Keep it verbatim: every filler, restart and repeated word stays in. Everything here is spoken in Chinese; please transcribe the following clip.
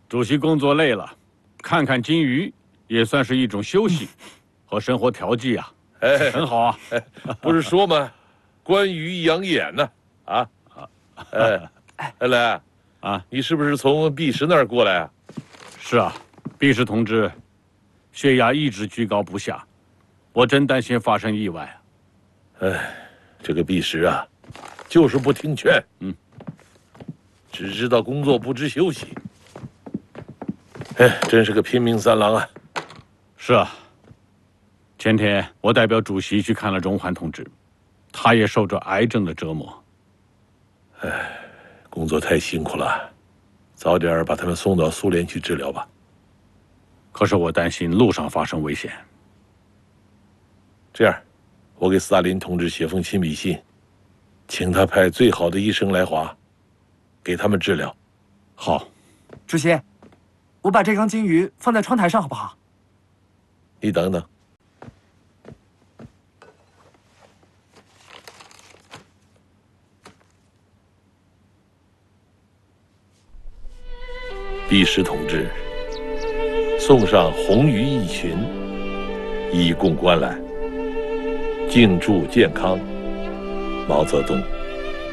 主席工作累了，看看金鱼也算是一种休息和生活调剂啊。哎，很好啊。 哎，不是说吗？观鱼养眼呢。啊啊！哎，哎来啊，你是不是从毕石那儿过来啊？ 是啊，毕石同志血压一直居高不下，我真担心发生意外啊。 哎，这个毕石啊，就是不听劝， 嗯， 只知道工作不知休息。哎，真是个拼命三郎啊！ 是啊，前天我代表主席去看了荣桓同志，他也受着癌症的折磨。 哎，工作太辛苦了，早点把他们送到苏联去治疗吧。 可是我担心路上发生危险。 这样，我给斯大林同志写封亲笔信，请他派最好的医生来华，给他们治疗。 好， 主席，我把这缸金鱼放在窗台上好不好？ 你等等。毕石同志送上红鱼一群，以供观览。敬祝健康，毛泽东。